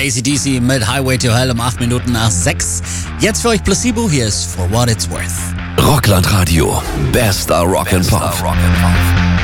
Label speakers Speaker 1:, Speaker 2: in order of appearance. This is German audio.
Speaker 1: AC/DC mit Highway to Hell um 8 Minuten nach 6. Jetzt für euch Placebo, hier ist For What It's Worth.
Speaker 2: Rockland Radio, bester Rock and Pop.